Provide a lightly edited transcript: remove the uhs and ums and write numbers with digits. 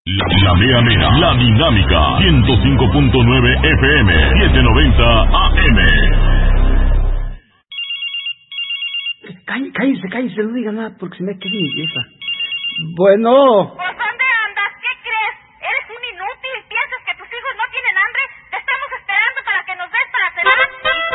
La mea mea, la dinámica, 105.9 FM, 790 AM. Cállese, no diga nada porque se me queda mi vieja. Bueno.